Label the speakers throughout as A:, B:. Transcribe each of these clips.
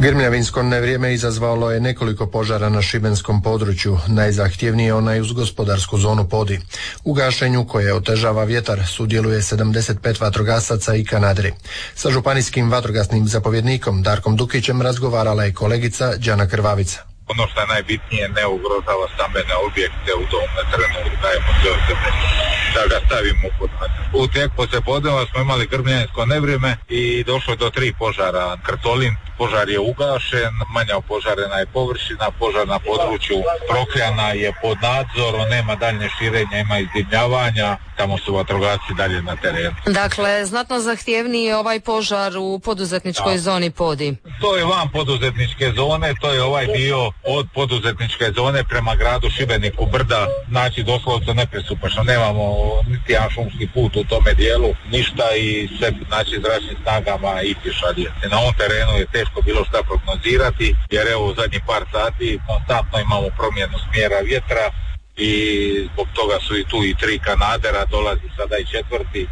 A: Grmljavinsko nevrijeme izazvalo je nekoliko požara na šibenskom području, najzahtjevniji je onaj uz gospodarsku zonu Podi. U gašenju koje otežava vjetar sudjeluje 75 vatrogasaca i kanaderi. Sa županijskim vatrogasnim zapovjednikom Darkom Dukićem razgovarala je kolegica Đana Krvavica.
B: Ono što je najbitnije, ne ugrožava stambene objekte u tom trenutku, dajemo sve da ga stavimo pod nadzor. U tijeku poslijepodneva smo imali grmljavinsko nevrijeme i došlo do 3 požara. Krtolin, požar je ugašen, manja opožarena je površina, požar na području Prokljana je pod nadzorom, nema daljnje širenja, ima izdimljavanja, tamo su vatrogasci dalje na terenu.
C: Dakle, znatno zahtjevniji je ovaj požar u poduzetničkoj zoni Podi.
B: To je van poduzetničke zone, to je ovaj dio od poduzetničke zone prema gradu Šibeniku, brda, znači doslovce neprestupačno, nemamo niti jedan šumski put u tome dijelu, ništa i sve, znači zračnim snagama i pješadije. Na ovom terenu je teško bilo šta prognozirati, jer evo u zadnjih par sati konstantno imamo promjenu smjera vjetra i zbog toga su i tu i 3 kanadera, dolazi sada i 4.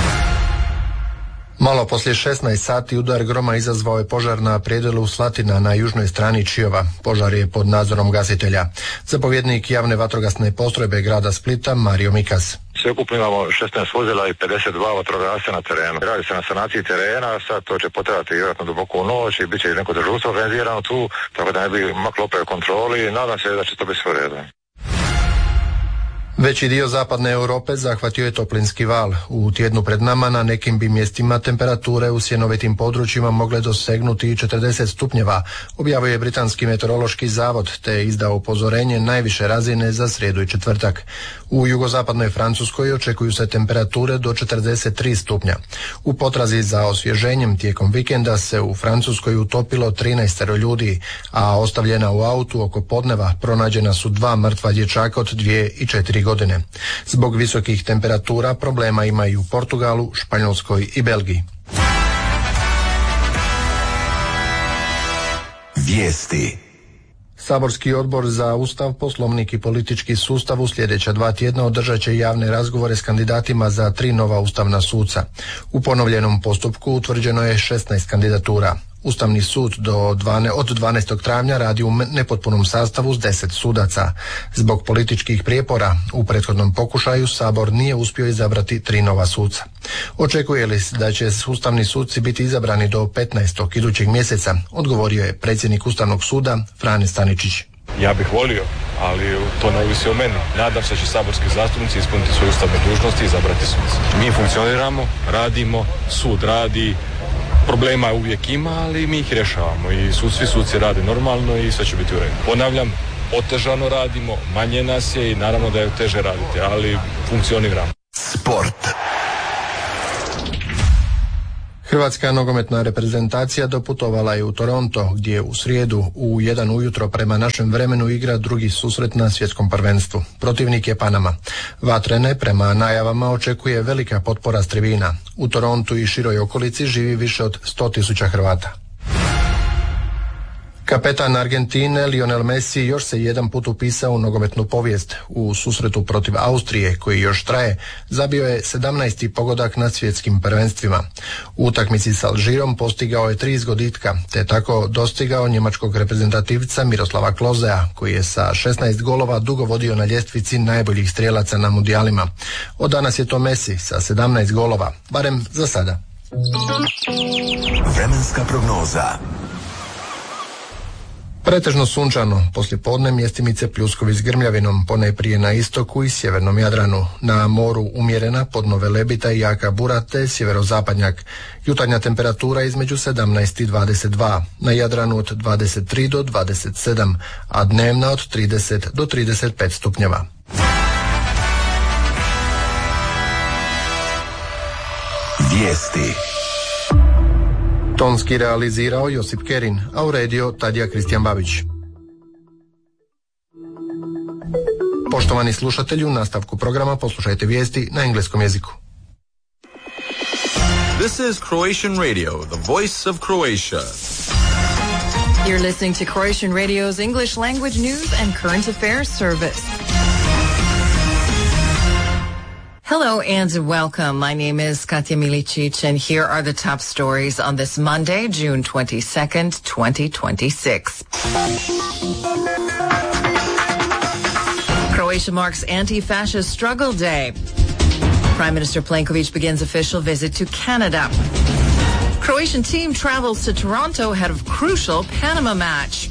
A: Malo poslije 16 sati udar groma izazvao je požar na predjelu Slatina na južnoj strani Čiova. Požar je pod nadzorom gasitelja. Zapovjednik javne vatrogasne postrojbe grada Splita Mario Mikas.
D: Sveukupno imamo 16 vozila i 52 vatrogasca na terenu. Radi se na sanaciji terena, sad to će potrajati vjerojatno duboko u noć i bit će neko dežurstvo organizirano tu, tako da ne bi maklo opet kontroli. Nadam se da će to biti sve u redu.
A: Veći dio zapadne Europe zahvatio je toplinski val. U tjednu pred nama na nekim bi mjestima temperature u sjenovitim područjima mogle dosegnuti 40 stupnjeva, objavio je Britanski meteorološki zavod te je izdao upozorenje najviše razine za srijedu i četvrtak. U jugozapadnoj Francuskoj očekuju se temperature do 43 stupnja. U potrazi za osvježenjem tijekom vikenda se u Francuskoj utopilo 13 ljudi, a ostavljena u autu oko podneva pronađena su 2 mrtva dječaka od 2 i 4 godine. Zbog visokih temperatura problema ima i u Portugalu, Španjolskoj i Belgiji.
E: Vijesti.
A: Saborski odbor za Ustav, Poslovnik i politički sustav u sljedeća 2 tjedna održat će javne razgovore s kandidatima za 3 nova ustavna suca. U ponovljenom postupku utvrđeno je 16 kandidatura. Ustavni sud od 12. travnja radi u nepotpunom sastavu s 10 sudaca. Zbog političkih prijepora u prethodnom pokušaju Sabor nije uspio izabrati 3 nova suca. Očekuje li da će ustavni suci biti izabrani do 15. idućeg mjeseca, odgovorio je predsjednik Ustavnog suda Frane Staničić.
F: Ja bih volio, ali to ne ovisi o meni. Nadam se da će saborski zastupnici ispuniti svoje ustavne dužnosti i izabrati suce. Mi funkcioniramo, radimo, sud radi, problema uvijek ima, ali mi ih rješavamo i svi suci rade normalno i sve će biti u redu. Ponavljam, otežano radimo, manje nas je i naravno da je teže raditi, ali funkcioniramo.
E: Sport.
A: Hrvatska nogometna reprezentacija doputovala je u Toronto, gdje u srijedu u 1 ujutro prema našem vremenu igra drugi susret na svjetskom prvenstvu. Protivnik je Panama. Vatrene prema najavama očekuje velika potpora s tribina. U Torontu i široj okolici živi više od 100.000 Hrvata. Kapetan Argentine Lionel Messi još se jedan put upisao u nogometnu povijest. U susretu protiv Austrije, koji još traje, zabio je 17. pogodak na svjetskim prvenstvima. U utakmici s Alžirom postigao je 3 zgoditka, te tako dostigao njemačkog reprezentativca Miroslava Klozea, koji je sa 16 golova dugo vodio na ljestvici najboljih strijelaca na mundijalima. Od danas je to Messi sa 17 golova, barem za sada.
E: Vremenska prognoza.
A: Pretežno sunčano, poslijepodne mjestimice pljuskovi s grmljavinom, ponajprije na istoku i sjevernom Jadranu. Na moru umjerena podno Velebita i jaka bura te sjeverozapadnjak. Jutarnja temperatura između 17 i 22, na Jadranu od 23 do 27, a dnevna od 30 do 35 stupnjeva.
E: Vijesti.
A: Tonski realizirao Josip Kerin, a uredio Tadija Kristijan Babić. Poštovani slušatelji, u nastavku programa poslušajte vijesti na engleskom jeziku.
G: This is Croatian Radio, the voice of Croatia.
C: You're listening to Croatian Radio's English language news and current affairs service.
H: Hello and welcome. My name is Katja Milicic, and here are the top stories on this Monday, June 22nd, 2026. Croatia marks Anti-Fascist Struggle Day. Prime Minister Plenković begins official visit to Canada. Croatian team travels to Toronto ahead of crucial Panama match.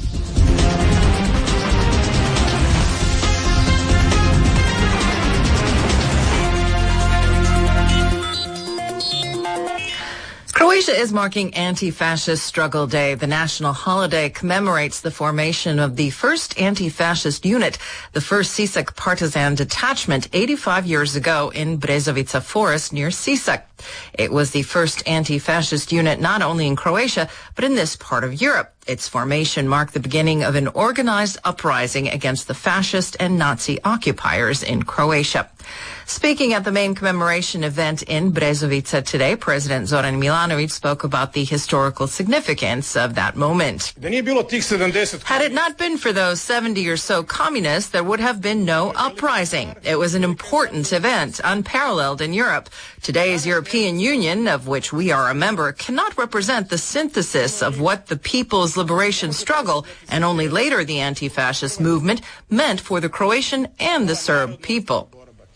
H: Croatia is marking Anti-Fascist Struggle Day. The national holiday commemorates the formation of the first anti-fascist unit, the 1st Sisak partisan detachment, 85 years ago in Brezovica Forest near Sisak. It was the first anti-fascist unit not only in Croatia, but in this part of Europe. Its formation marked the beginning of an organized uprising against the fascist and Nazi occupiers in Croatia. Speaking at the main commemoration event in Brezovica today, President Zoran Milanović spoke about the historical significance of that moment. Had it not been for those 70 or so communists, there would have been no uprising. It was an important event, unparalleled in Europe. Today's European Union, of which we are a member, cannot represent the synthesis of what the People's Liberation Struggle, and only later the anti-fascist movement, meant for the Croatian and the Serb people.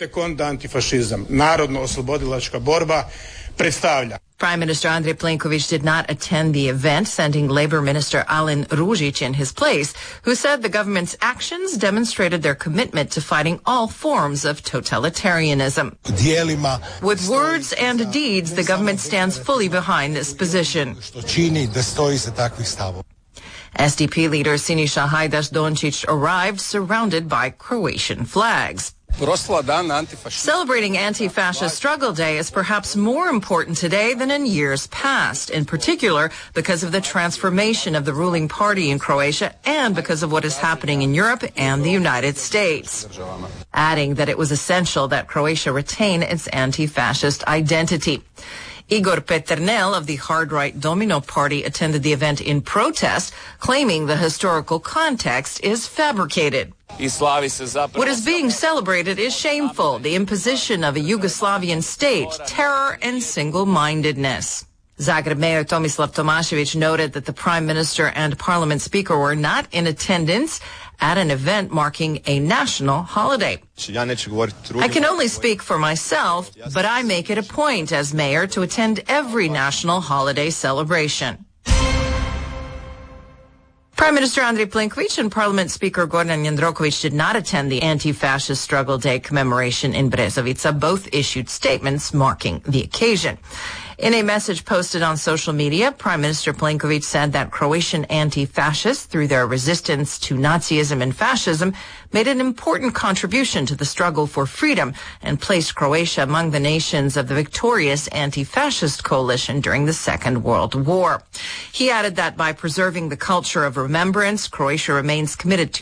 H: Prime Minister Andrej Plenković did not attend the event, sending Labor Minister Alen Ružić in his place, who said the government's actions demonstrated their commitment to fighting all forms of totalitarianism. With words and deeds, the government stands fully behind this position. SDP leader Siniša Hajdaš-Dončić arrived surrounded by Croatian flags. Celebrating Anti-Fascist Struggle Day is perhaps more important today than in years past, in particular because of the transformation of the ruling party in Croatia and because of what is happening in Europe and the United States. Adding that it was essential that Croatia retain its anti-fascist identity. Igor Peternel of the hard-right Domino Party attended the event in protest, claiming the historical context is fabricated. What is being celebrated is shameful, the imposition of a Yugoslavian state, terror and single-mindedness. Zagreb Mayor Tomislav Tomašević noted that the Prime Minister and Parliament Speaker were not in attendance at an event marking a national holiday. I can only speak for myself, but I make it a point as mayor to attend every national holiday celebration. Prime Minister Andrej Plenković and Parliament Speaker Gordan Jandroković did not attend the Anti-Fascist Struggle Day commemoration in Brezovica. Both issued statements marking the occasion. In a message posted on social media, Prime Minister Plenković said that Croatian anti-fascists, through their resistance to Nazism and fascism, made an important contribution to the struggle for freedom and placed Croatia among the nations of the victorious anti-fascist coalition during the Second World War. He added that by preserving the culture of remembrance, Croatia remains committed to